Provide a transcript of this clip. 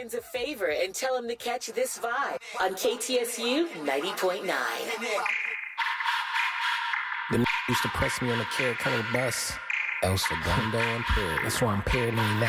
friends a favor and tell them to catch this vibe on KTSU 90.9. The used to press me on the Carrot Color bus. Elsa Gundo impaired. That's why I'm paired now.